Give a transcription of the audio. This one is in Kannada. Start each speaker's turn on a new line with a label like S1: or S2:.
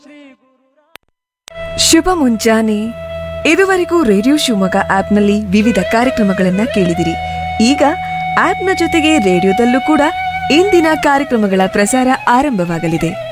S1: ಶುಭ ಮುಂಜಾನೆ. ಇದುವರೆಗೂ ರೇಡಿಯೋ ಶಿವಮೊಗ್ಗ ಆಪ್ನಲ್ಲಿ ವಿವಿಧ ಕಾರ್ಯಕ್ರಮಗಳನ್ನ ಕೇಳಿದಿರಿ. ಈಗ ಆಪ್ನ ಜೊತೆಗೆ ರೇಡಿಯೋದಲ್ಲೂ ಕೂಡ ಇಂದಿನ ಕಾರ್ಯಕ್ರಮಗಳ ಪ್ರಸಾರ ಆರಂಭವಾಗಲಿದೆ.